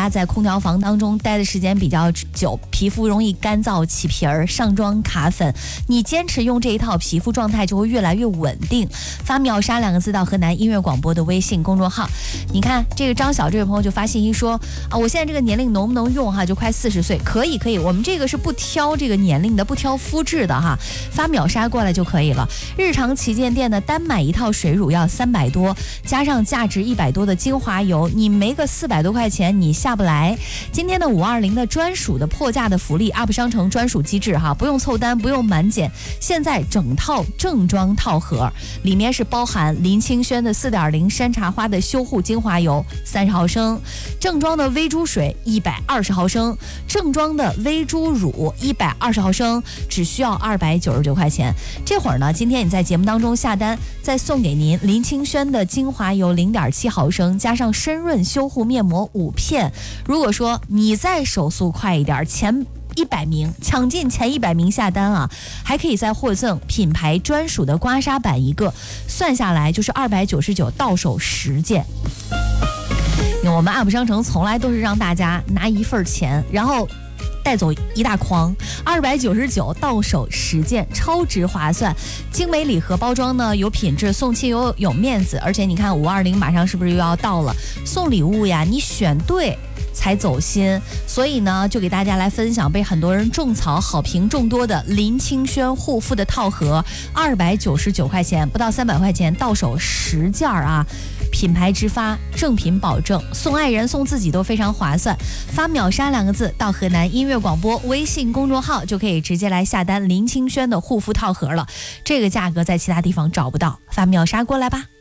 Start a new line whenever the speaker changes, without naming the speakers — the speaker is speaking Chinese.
家在空调房当中待的时间比较久，皮肤容易干燥起皮儿，上妆卡粉，你坚持用这一套，皮肤状态就会越来越稳定。发秒杀2个字到河南音乐广播的微信公众号。你看这个张晓这位朋友就发信息说啊，我现在这个年龄能不能用哈？就快40岁，可以，我们这个是不挑这个年龄的，不挑肤质的哈，发秒杀过来就可以了。日常旗舰店的单买一套水乳要300多，加上价值100多的精华油，你没个400多块钱你下不来。今天的520的专属的破价的福利 ，UP 商城专属机制哈，不用凑单，不用满减，现在整套正装套盒里面是包含林清轩的4.0山茶花的修护精华油30毫升，正装的微珠水120毫升，正装的微珠乳120毫升，只需要299块钱。这会儿呢，今天你在节目当中下单，再送给您林清轩的精华油0.7毫升，加上深润修护面膜5片。如果说你再手速快一点，前100名抢进前100名下单啊，还可以再获赠品牌专属的刮痧板1个，算下来就是299，到手10件。我们 UP 商城从来都是让大家拿1份钱，然后带走一大筐，299到手10件，超值划算。精美礼盒包装呢，有品质，送气有面子，而且你看520马上是不是又要到了？送礼物呀，你选对才走心，所以呢，就给大家来分享被很多人种草、好评众多的林清轩护肤的套盒，299块钱，不到300块钱，到手10件啊。品牌直发，正品保证，送爱人送自己都非常划算。发秒杀2个字到河南音乐广播微信公众号就可以直接来下单林清轩的护肤套盒了，这个价格在其他地方找不到，发秒杀过来吧。